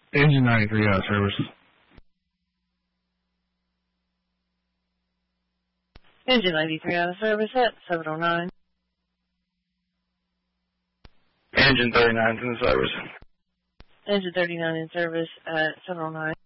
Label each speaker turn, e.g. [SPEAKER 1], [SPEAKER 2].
[SPEAKER 1] Engine 93 out of service.
[SPEAKER 2] Engine 93 out of service at 709.
[SPEAKER 1] Engine 39 is in service.
[SPEAKER 2] Engine 39 in service at 709.